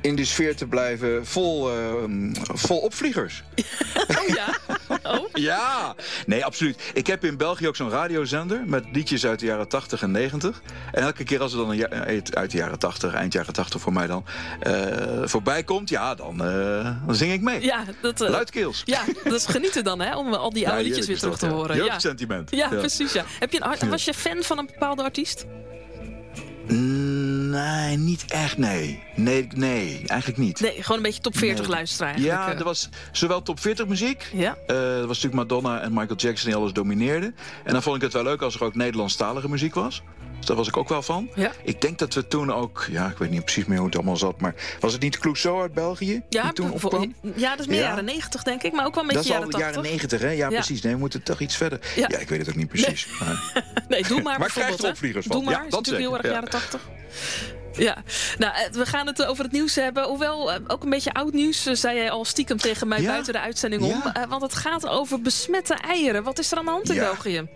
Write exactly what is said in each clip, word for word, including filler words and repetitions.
in de sfeer te blijven vol, uh, vol opvliegers. Oh ja? Oh. Ja, nee, absoluut. Ik heb in België ook zo'n radiozender met liedjes uit de jaren tachtig en negentig. En elke keer als er dan een ja- uit de jaren tachtig, eind jaren tachtig voor mij dan, uh, voorbij komt, ja, dan, uh, dan zing ik mee. Ja, dat, uh, luidkeels. Ja, dat is genieten dan, hè, om al die oude ja, liedjes weer terug te ja. horen. Jeugdsentiment. Ja, ja, ja, precies. Ja. Heb je een, was je fan van een bepaalde artiest? Nee, niet echt, nee. Nee, nee, eigenlijk niet. Nee, gewoon een beetje top veertig nee. luisteren eigenlijk. Ja, er was zowel top veertig muziek. Ja. Uh, er was natuurlijk Madonna en Michael Jackson die alles domineerden. En dan vond ik het wel leuk als er ook Nederlandstalige muziek was. Dus daar was ik ook wel van. Ja. Ik denk dat we toen ook, ja, ik weet niet precies meer hoe het allemaal zat, maar was het niet Clouseau uit België ja, die toen opkwam? Ja, dat is meer ja. jaren negentig, denk ik, maar ook wel een beetje jaren tachtig. Dat is al jaren negentig, hè? Ja, ja, precies. Nee, we moeten toch iets verder. Ja, ja ik weet het ook niet precies. Nee, maar, nee doe maar maar krijg er opvliegers van. Doe maar, ja, is dat natuurlijk heel erg ja. jaren tachtig. Ja, nou, we gaan het over het nieuws hebben. Hoewel, ook een beetje oud nieuws, zei jij al stiekem tegen mij ja. buiten de uitzending om. Ja. Want het gaat over besmette eieren. Wat is er aan de hand in ja. België?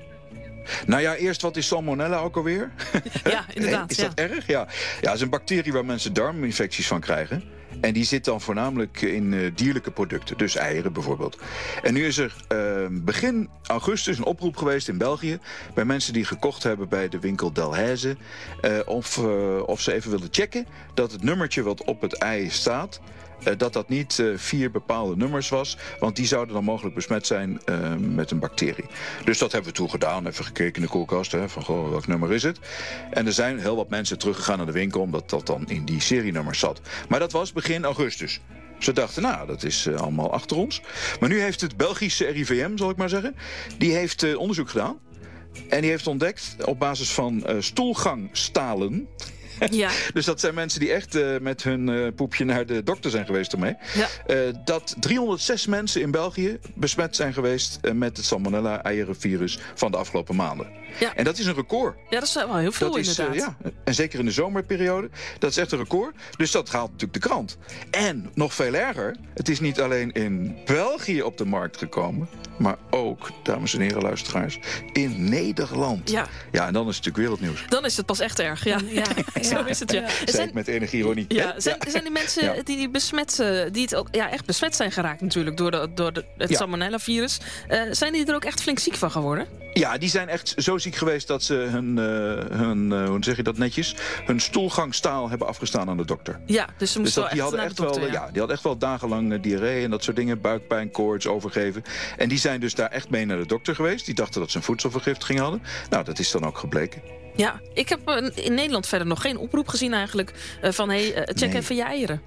Nou ja, eerst wat is salmonella ook alweer? Ja, inderdaad. Hey, is ja. dat erg? Ja. Ja, het is een bacterie waar mensen darminfecties van krijgen. En die zit dan voornamelijk in uh, dierlijke producten, dus eieren bijvoorbeeld. En nu is er uh, begin augustus een oproep geweest in België bij mensen die gekocht hebben bij de winkel Delhaize, uh, of, uh, of ze even willen checken dat het nummertje wat op het ei staat, Uh, dat dat niet uh, vier bepaalde nummers was, want die zouden dan mogelijk besmet zijn uh, met een bacterie. Dus dat hebben we toen gedaan, even gekeken in de koelkast, hè, van goh, welk nummer is het? En er zijn heel wat mensen teruggegaan naar de winkel omdat dat dan in die serienummers zat. Maar dat was begin augustus. Ze dachten, nou, dat is uh, allemaal achter ons. Maar nu heeft het Belgische R I V M, zal ik maar zeggen, die heeft uh, onderzoek gedaan. En die heeft ontdekt op basis van uh, stoelgangstalen. Ja. Dus dat zijn mensen die echt uh, met hun uh, poepje naar de dokter zijn geweest ermee. Ja. Uh, dat driehonderdzes mensen in België besmet zijn geweest uh, met het salmonella-eierenvirus van de afgelopen maanden. Ja. En dat is een record. Ja, dat is wel heel veel dat is, inderdaad. Uh, ja, en zeker in de zomerperiode. Dat is echt een record. Dus dat haalt natuurlijk de krant. En nog veel erger, het is niet alleen in België op de markt gekomen, maar ook, dames en heren luisteraars, in Nederland. Ja. Ja, en dan is het natuurlijk wereldnieuws. Dan is het pas echt erg, ja. ja. ja. Zo is het, ja. Zeg zijn, met enige ironie. Ja, zijn, zijn die mensen ja. die besmet, die het ook ja, echt besmet zijn geraakt natuurlijk door, de, door de, het ja. salmonella-virus, uh, zijn die er ook echt flink ziek van geworden? Ja, die zijn echt zo ziek geweest dat ze hun, uh, hun uh, hoe zeg je dat netjes, hun stoelgangstaal hebben afgestaan aan de dokter. Ja, dus ze moesten dus dat, die hadden echt dokter, wel, ja. ja, die hadden echt wel dagenlang uh, diarree en dat soort dingen, buikpijn, koorts, overgeven. En die zijn dus daar echt mee naar de dokter geweest. Die dachten dat ze een voedselvergiftiging hadden. Nou, dat is dan ook gebleken. Ja, ik heb uh, in Nederland verder nog geen oproep gezien eigenlijk uh, van hé, hey, uh, check nee. even je eieren.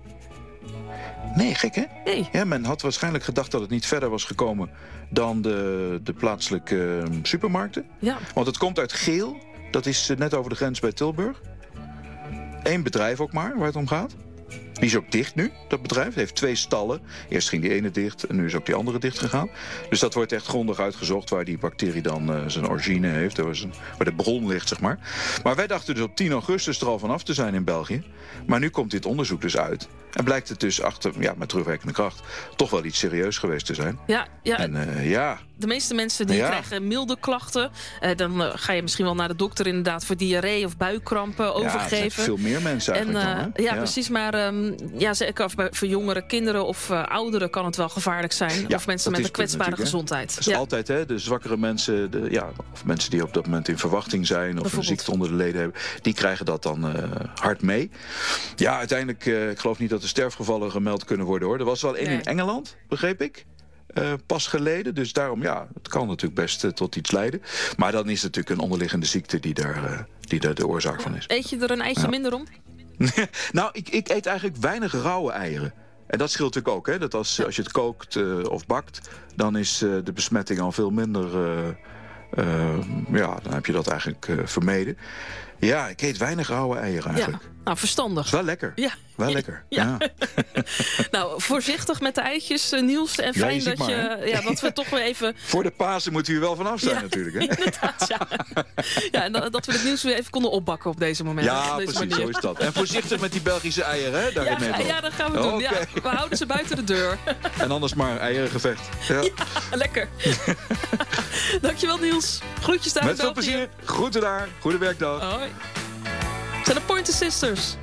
Nee, gek hè? Nee. Ja, men had waarschijnlijk gedacht dat het niet verder was gekomen dan de, de plaatselijke uh, supermarkten. Ja. Want het komt uit Geel. Dat is uh, net over de grens bij Tilburg. Eén bedrijf ook maar, waar het om gaat. Die is ook dicht nu, dat bedrijf. Het heeft twee stallen. Eerst ging die ene dicht en nu is ook die andere dicht gegaan. Dus dat wordt echt grondig uitgezocht waar die bacterie dan uh, zijn origine heeft. Waar, zijn, waar de bron ligt, zeg maar. Maar wij dachten dus op tien augustus er al vanaf te zijn in België. Maar nu komt dit onderzoek dus uit. En blijkt het dus achter, ja, met terugwerkende kracht toch wel iets serieus geweest te zijn. Ja, ja. En uh, ja... De meeste mensen die ja. krijgen milde klachten. Uh, dan uh, ga je misschien wel naar de dokter inderdaad voor diarree of buikkrampen overgeven. Ja, er zijn veel meer mensen eigenlijk en, uh, dan, hè? Ja, ja, precies. Maar um, ja, zeker voor jongere kinderen of uh, ouderen kan het wel gevaarlijk zijn. Ja, of mensen met een kwetsbare gezondheid. Dat is ja. altijd, hè, de zwakkere mensen, de, ja, of mensen die op dat moment in verwachting zijn of een ziekte onder de leden hebben, die krijgen dat dan uh, hard mee. Ja, uiteindelijk, uh, ik geloof niet dat er sterfgevallen gemeld kunnen worden, hoor. Er was wel één nee. in Engeland, begreep ik. Uh, pas geleden, dus daarom, ja, het kan natuurlijk best uh, tot iets leiden. Maar dan is het natuurlijk een onderliggende ziekte die daar, uh, die daar de oorzaak van is. Eet je er een eitje ja. minder om? Nou, ik, ik eet eigenlijk weinig rauwe eieren. En dat scheelt natuurlijk ook, hè. Dat als, ja. als je het kookt uh, of bakt, dan is uh, de besmetting al veel minder... Uh, uh, ja, dan heb je dat eigenlijk uh, vermeden. Ja, ik eet weinig rauwe eieren eigenlijk. Ja, nou, verstandig. Is wel lekker. Ja. Wel lekker. Ja. Ja. Nou, voorzichtig met de eitjes, Niels. En fijn ja, je dat, je, maar, ja, dat we toch weer even... Voor de Pasen moet u er wel vanaf zijn, ja, natuurlijk. Hè? Inderdaad, ja. Ja, en dat we het nieuws weer even konden opbakken op deze moment. Ja, deze precies, manier. Zo is dat. En voorzichtig met die Belgische eieren, hè? Daar ja, in Nederland. Ja, dat gaan we doen. Oh, okay. Ja, we houden ze buiten de deur. En anders maar eierengevecht. Ja, ja lekker. Dankjewel, Niels. Groetjes daar. Met veel plezier. Groeten daar. Goede werkdag. Hoi. Het zijn de Pointer Sisters.